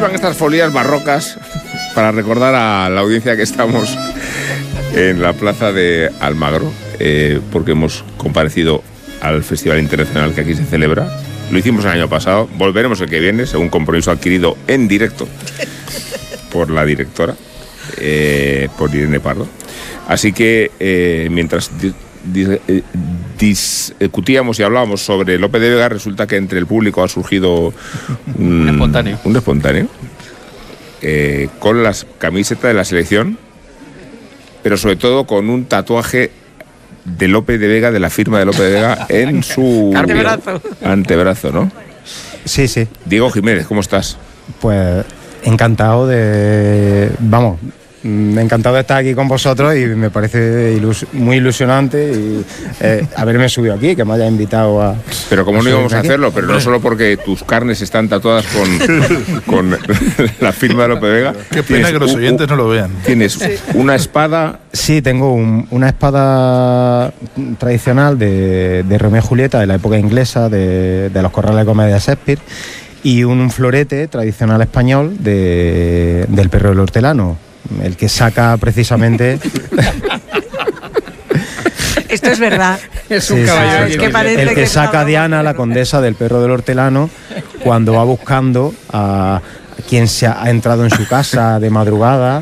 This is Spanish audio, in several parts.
van estas folías barrocas para recordar a la audiencia que estamos en la plaza de Almagro, porque hemos comparecido al Festival Internacional que aquí se celebra. Lo hicimos el año pasado, volveremos el que viene, según compromiso adquirido en directo por la directora, por Irene Pardo. Así que mientras discutíamos y hablábamos sobre Lope de Vega, resulta que entre el público ha surgido un espontáneo con las camisetas de la selección, pero sobre todo con un tatuaje de Lope de Vega, de la firma de Lope de Vega en su antebrazo, ¿no? Sí, sí. Diego Jiménez, ¿cómo estás? Pues encantado de estar aquí con vosotros, y me parece muy ilusionante y haberme subido aquí, que me haya invitado a... Pero como no íbamos a hacerlo, pero no solo porque tus carnes están tatuadas con la firma de Lope de Vega. Qué pena que los oyentes no lo vean. Tienes una espada... Sí, tengo una espada tradicional de Romeo y Julieta, de la época inglesa, de los corrales de comedia de Shakespeare, y un florete tradicional español del perro del hortelano, el que saca precisamente... Esto es verdad. Es un caballo. Es que parece el que saca a Diana, la condesa del perro del hortelano, cuando va buscando a quien se ha entrado en su casa de madrugada.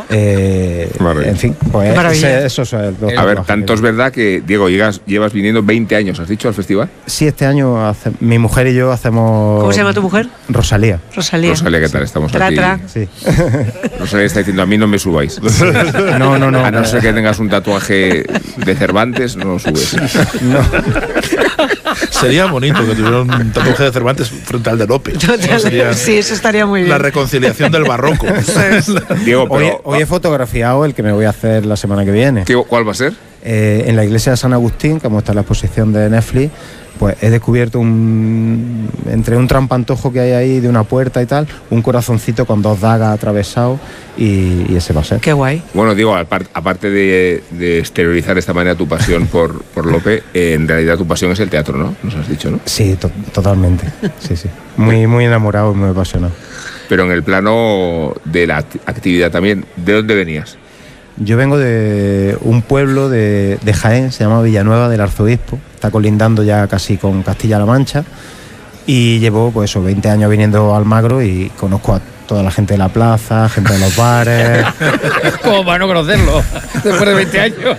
En fin, pues eso es el... A ver, tanto es verdad que, Diego, llevas viniendo 20 años, ¿has dicho, al festival? Sí, este año mi mujer y yo hacemos... ¿Cómo se llama tu mujer? Rosalía. Rosalía, ¿qué tal? Estamos aquí. Sí. Rosalía está diciendo, a mí no me subáis. No. A no ser que tengas un tatuaje de Cervantes, no subes. No. Sería bonito que tuviera un tatuaje de Cervantes frente al de Lope. Sí, eso estaría muy bien. La reconciliación del barroco. Diego, pero... Hoy he fotografiado el que me voy a hacer la semana que viene. ¿Cuál va a ser? En la iglesia de San Agustín, como está en la exposición de Netflix, pues he descubierto entre un trampantojo que hay ahí de una puerta y tal, un corazoncito con 2 dagas atravesados, y ese va a ser. Qué guay. Bueno, Diego, aparte de exteriorizar de esta manera tu pasión por Lope, en realidad tu pasión es el teatro, ¿no? Nos has dicho, ¿no? Sí, totalmente. Sí. Muy enamorado y muy apasionado. Pero en el plano de la actividad también, ¿de dónde venías? Yo vengo de un pueblo de Jaén, se llama Villanueva del Arzobispo, está colindando ya casi con Castilla-La Mancha, y llevo pues 20 años viniendo a Almagro y conozco a toda la gente de la plaza, gente de los bares. ¿Cómo para no conocerlo? Después de 20 años.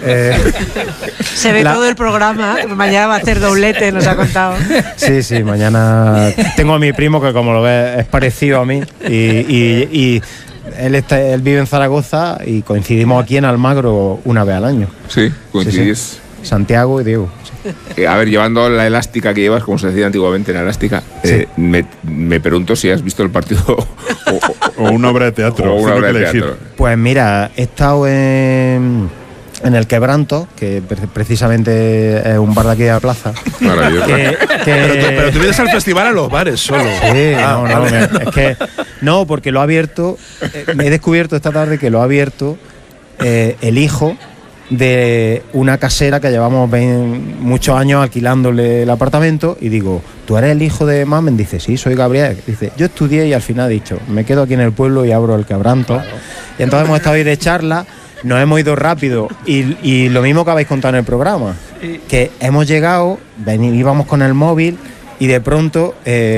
Se ve todo el programa, mañana va a hacer doblete, nos ha contado. Sí, mañana tengo a mi primo que, como lo ves, es parecido a mí, y él vive en Zaragoza y coincidimos aquí en Almagro una vez al año. Sí, coincidís. Sí. Santiago y Diego. A ver, llevando la elástica que llevas, como se decía antiguamente, la elástica, sí. Me pregunto si has visto el partido o una obra de teatro. O una obra de teatro. Pues mira, he estado en el Quebranto, que precisamente es un bar de aquí de la plaza. Maravilloso. Pero tú vienes al festival a los bares solo. Sí, es que no, porque lo ha abierto. He descubierto esta tarde que lo ha abierto el hijo de una casera que llevamos muchos años alquilándole el apartamento, y digo, ¿tú eres el hijo de Mamen? Dice, sí, soy Gabriel. Dice, yo estudié y al final he dicho, me quedo aquí en el pueblo y abro el Quebranto. Claro. Y entonces hemos estado ahí de charla, nos hemos ido rápido, y lo mismo que habéis contado en el programa, que hemos llegado, íbamos con el móvil y de pronto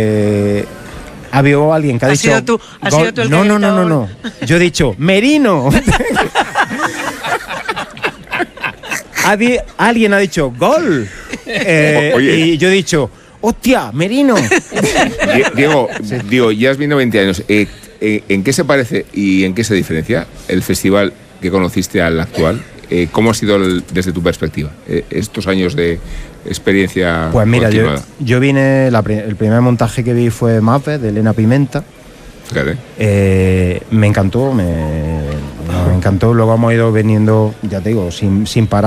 ha habido alguien que ha dicho... ¿Has sido tú el No. Yo he dicho, ¡Merino! Alguien ha dicho ¡gol! Y yo he dicho ¡hostia, Merino! Diego, ya has venido 20 años. ¿En qué se parece y en qué se diferencia el festival que conociste al actual? ¿Cómo ha sido desde tu perspectiva estos años de experiencia? Pues mira, yo vine, el primer montaje que vi fue Mape, de Elena Pimenta. Fíjate. Me encantó, me encantó. Luego hemos ido viniendo, ya te digo, sin parar.